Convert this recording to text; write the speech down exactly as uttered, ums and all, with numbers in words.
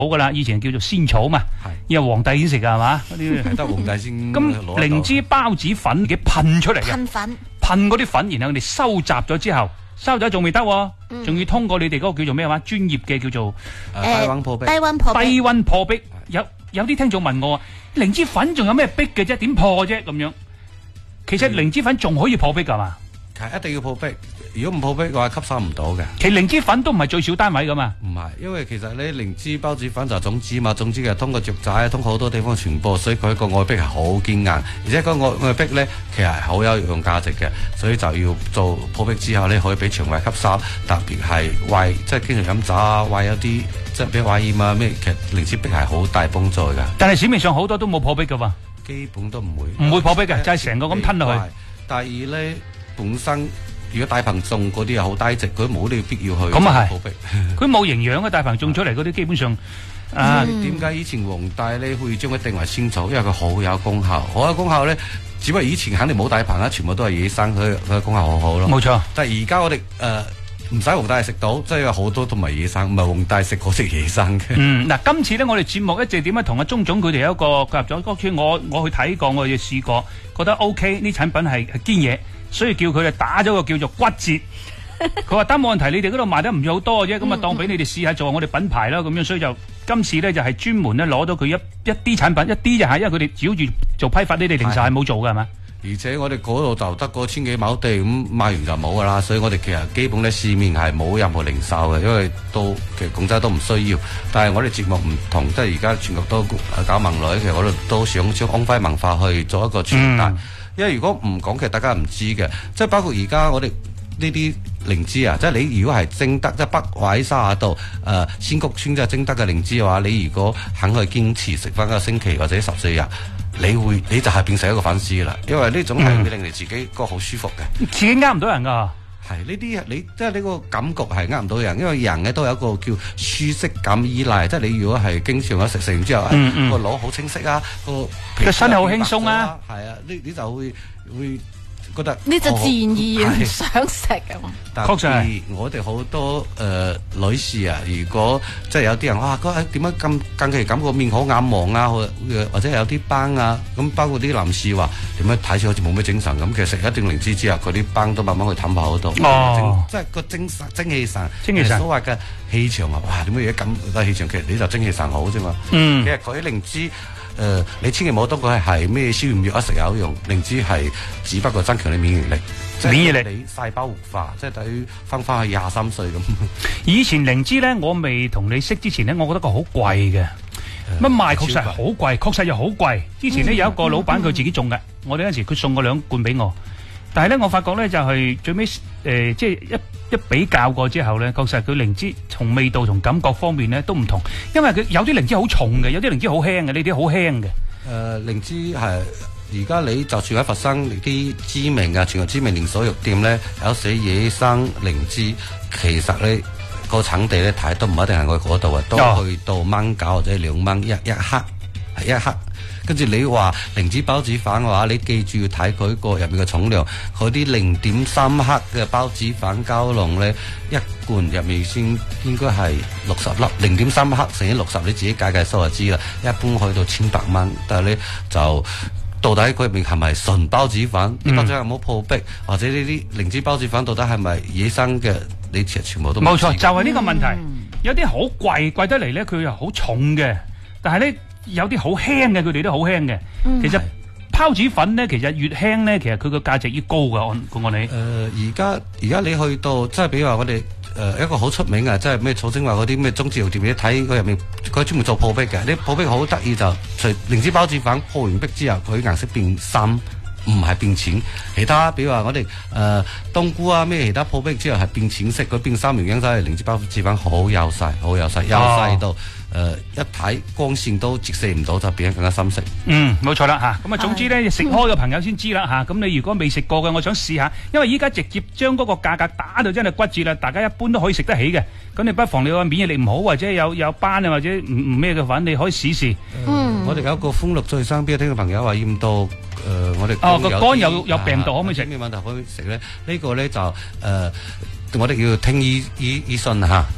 好噶啦，以前叫做仙草嘛，因為皇帝先食噶係嘛，嗰啲係得皇帝先。 咁靈芝孢子粉自己噴出嚟嘅， 噴粉， 噴嗰啲粉，然後我哋收集咗之後，收集仲未得，仲要通過你哋嗰個叫做咩話，專業嘅叫做低溫破壁。 低溫破壁。 低溫破壁，有有啲聽眾問我，靈芝粉仲有咩壁嘅啫？點破啫？咁樣，其實靈芝粉仲可以破壁噶嘛？ 係一定要破壁，如果唔破壁嘅話，吸收唔到嘅。 其實靈芝粉都唔係最少單位噶嘛。 唔係，因為其實咧靈芝孢子粉就係種子嘛，種子嘅通過雀仔，通過好多地方傳播，所以佢個外壁係好堅硬，而且個外外壁咧其實係好有用價值嘅，所以就要做破壁之後咧，可以俾腸胃吸收，特別係胃即係經常飲酒啊，胃有啲即係俾胃炎啊咩，其實靈芝壁係好大幫助㗎。 但係市面上好多都冇破壁噶喎， 基本都唔會， 唔會破壁嘅，就係成個咁吞落去。 第二咧。本身如果大棚種嗰啲又好低值，佢冇呢個必要去咁啊係破壁， 佢冇營養嘅大棚種出嚟嗰啲基本上啊。 點解以前皇帝咧會將佢定為仙草？因為佢好有功效，好有功效咧。只不過以前肯定冇大棚啦，全部都係野生，佢佢嘅功效好好咯。 冇錯。但係而家我哋誒唔使皇帝食到，即係有好多都唔係野生，唔係皇帝食嗰隻野生嘅。 嗯，嗱，今次咧我哋節目一直點樣同阿鐘總佢哋有一個夾咗嗰次，我我去睇過，我亦試過，覺得 O K， 呢產品係係堅嘢。所以叫佢哋打咗個叫做骨折，佢話得冇問題，你哋嗰度賣得唔要好多嘅啫，咁啊當俾你哋試下做我哋品牌啦，咁樣所以就今次咧就係專門咧攞到佢一一啲產品，一啲就係因為佢哋只要住做批發，你哋零售係冇做嘅係嘛？ 而且我哋嗰度就得嗰千幾畝地，咁賣完就冇噶啦，所以我哋其實基本咧市面係冇任何零售嘅，因為都其實廣州都唔需要。但係我哋節目唔同，即係而家全國都搞文旅，其實我哋都想將安徽文化去做一個傳達。嗯因為如果唔講，其實大家唔知嘅，即係包括而家我哋呢啲靈芝啊，即係你如果係徵得，即係北緯三十度誒仙谷村即係徵得嘅靈芝嘅話，你如果肯去堅持食翻一個星期或者十四日，你會你就係變成一個粉絲啦。因為呢種係會令你自己個好舒服嘅、 嗯，自己呃唔到人噶。 係呢啲你即係呢個感覺係呃唔到人，因為人咧都有一個叫舒適感依賴，即係你如果係經常食食完之後，嗯嗯、個腦好清晰啊，個個身係好輕鬆啊， 係啊，呢你就會會覺得你就自然而然想食嘅。 確實係我哋好多誒、呃、女士啊，如果即係有啲人哇，嗰點解咁近期感覺面好眼黃啊，或者有啲斑啊，咁包括啲男士話點解睇似好似冇咩精神咁，其實食一段靈芝之後，佢啲斑都慢慢去淡化嗰度， 哦、 即係個精神精氣神， 精氣神所謂嘅氣場啊，哇點解而家咁個氣場，其實你就精氣神好啫嘛。 嗯， 其實佢啲靈芝。誒、呃，你千祈唔好當佢係咩消炎藥一食有用，靈芝係只不過增強你免疫力， 免疫力， 你細胞活化，即係等於翻翻去廿三歲咁。 以前靈芝咧，我未同你識之前咧，我覺得個好貴嘅，乜、呃、賣確實係好貴，確實又好貴。之前咧、嗯、有一個老闆佢自己種嘅，嗯、我哋嗰陣時佢送過兩罐俾我，但係咧我發覺咧就係、是、最尾誒、呃，即係一。一比較過之後咧，確實佢靈芝從味道同感覺方面咧都唔同，因為佢有啲靈芝好重嘅，有啲靈芝好輕嘅，呢啲好輕嘅。誒、 呃，靈芝係而家你就算喺佛山啲知名嘅全球知名連鎖藥店咧，有寫野生靈芝，其實咧個產地咧睇都唔一定係我嗰度啊，都去到蚊九或者兩蚊一一克，係一克。跟住你話靈芝孢子粉嘅話，你記住要睇佢個入面嘅重量，佢啲零點三克嘅孢子粉膠囊咧，一罐入面先應該係六十粒，零點三克乘以六十，你自己計計數就知啦。一般去到千百蚊，但係咧就到底佢入面係咪純孢子粉？啲孢子有冇破壁？或者呢啲靈芝孢子粉到底係咪野生嘅？你其實全部都冇錯，就係、是、呢個問題。嗯、有啲好貴，貴得嚟咧，佢又好重嘅，但係咧。有啲好輕嘅，佢哋都好輕嘅。其實孢子粉咧，其實越輕咧，其實佢個價值越高噶。按講我你，誒， 而家而家你去到，即係比如話我哋誒、呃、一個好出名嘅，即係咩草精華嗰啲咩中字號店，你睇佢入面，佢專門做破壁嘅。啲破壁好得意就，除靈芝孢子粉破完壁之後，佢顏色變深，唔係變淺。其他比如話我哋誒、呃、冬菇啊咩其他破壁之後係變淺色，佢變深原因就係靈芝孢子粉好幼細，好幼細，幼細到。誒、呃，一睇光線都折射唔到，就變得更加深色。 嗯，冇錯啦吓。咁啊，總之咧，食開嘅朋友先知啦吓。咁、嗯、你如果未食過嘅，我想試下，因為依家直接將嗰個價格打到真係骨折啦，大家一般都可以食得起嘅。咁你不妨你個免疫力唔好或者有有斑啊或者唔唔咩嘅粉，你可以試試。嗯， 我哋有個豐樂最生邊聽嘅朋友話驗到誒、呃，我哋哦個肝有有病毒可唔可以食？ 咩問題可以食咧？呢、這個咧就誒、呃，我哋叫聽醫醫醫信吓。